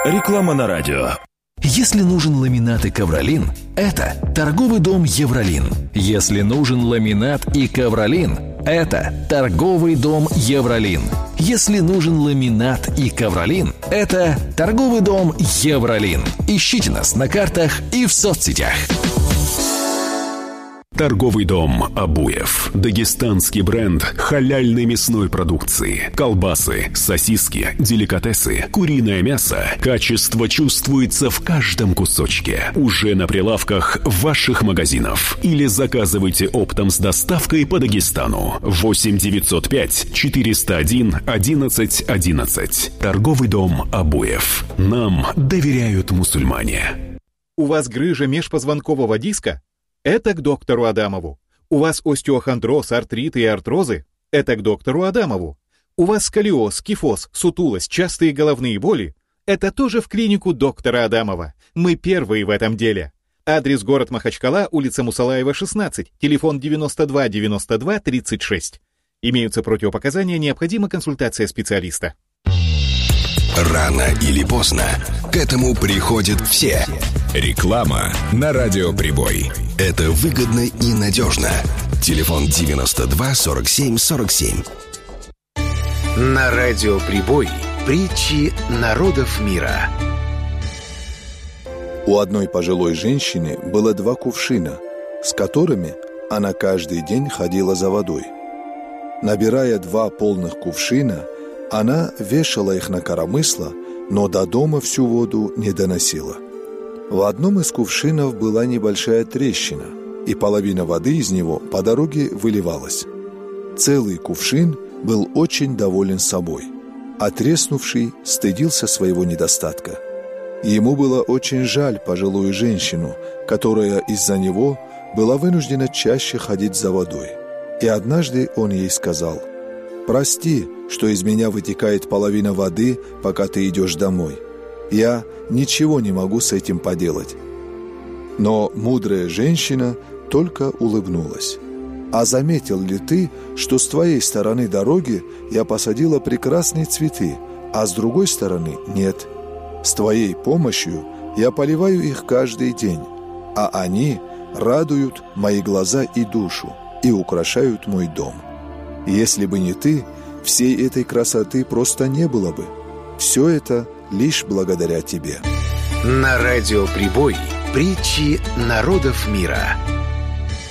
Реклама на радио. Если нужен ламинат и ковролин, это торговый дом «Евролин». Если нужен ламинат и ковролин, это торговый дом «Евролин». Если нужен ламинат и ковролин, это торговый дом «Евролин». Ищите нас на картах и в соцсетях. Торговый дом «Абуев». Дагестанский бренд халяльной мясной продукции. Колбасы, сосиски, деликатесы, куриное мясо. Качество чувствуется в каждом кусочке. Уже на прилавках ваших магазинов. Или заказывайте оптом с доставкой по Дагестану. 8 905 401 11 11. Торговый дом «Абуев». Нам доверяют мусульмане. У вас грыжа межпозвонкового диска? Это к доктору Адамову. У вас остеохондроз, артриты и артрозы? Это к доктору Адамову. У вас сколиоз, кифоз, сутулость, частые головные боли? Это тоже в клинику доктора Адамова. Мы первые в этом деле. Адрес: город Махачкала, улица Мусалаева, 16, телефон 92 92 36. Имеются противопоказания, необходима консультация специалиста. Рано или поздно к этому приходят все. Реклама на радиоприбой. Это выгодно и надежно. Телефон 92 47 47. На радиоприбой притчи народов мира. У одной пожилой женщины было 2 кувшина, с которыми она каждый день ходила за водой. Набирая 2 полных кувшина, она вешала их на коромысло, но до дома всю воду не доносила. В одном из кувшинов была небольшая трещина, и половина воды из него по дороге выливалась. Целый кувшин был очень доволен собой, а треснувший стыдился своего недостатка. Ему было очень жаль пожилую женщину, которая из-за него была вынуждена чаще ходить за водой. И однажды он ей сказал: «Прости, что из меня вытекает половина воды, пока ты идешь домой. Я ничего не могу с этим поделать». Но мудрая женщина только улыбнулась. «А заметил ли ты, что с твоей стороны дороги я посадила прекрасные цветы, а с другой стороны нет? С твоей помощью я поливаю их каждый день, а они радуют мои глаза и душу и украшают мой дом. Если бы не ты, всей этой красоты просто не было бы. Все это лишь благодаря тебе». На радиоприбой притчи народов мира.